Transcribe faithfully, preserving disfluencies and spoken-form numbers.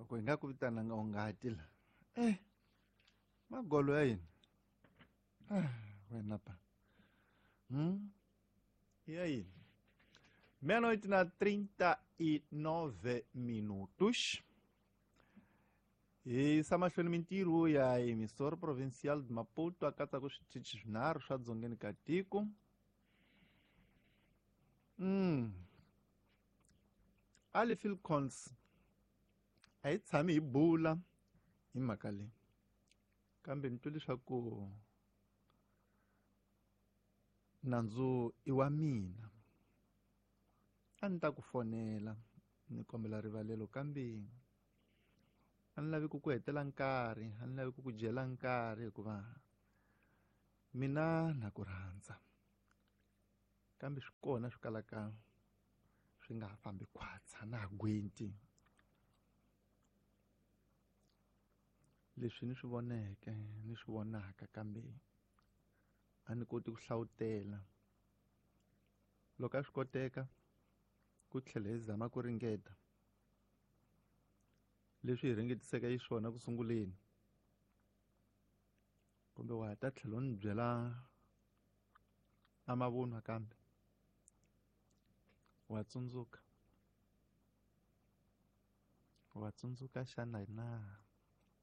loko hi nga ku vitananga u ngati la eh magolo ya yini ah wena pa hum ya yini meia-noite na trinta e nove minutos. E está mahlweni mintirho ya emissora provincial de Maputo a katsa ku switichi swinharhu swa dzongeni ka tiko. Mm. Ali Philcons a hi tshami hi bula hi mhaka leyi kambe ni twe leswaku nandzu i wa mina a ni ta ku fonela ni kombela rivalelo kambe a ni lavi ku ku hetela nkarhi a ni lavi ku ku dyela nkarhi hikuva mina na ku rhandza kambe swi kona swi kalaka swi nga ha fambi khwatsa na ha gwenti leswi ni swi voneke ni swi vonaka kambe a ni koti ku hlavutela loko a swi koteka ku tlhela hi zama ku ringeta leswi hi ringetiseke hi swona ku sunguleni kumbe wa ta tlhela u ni byela a mavunwa kambe wa tsundzuka wa tsundzuka xana na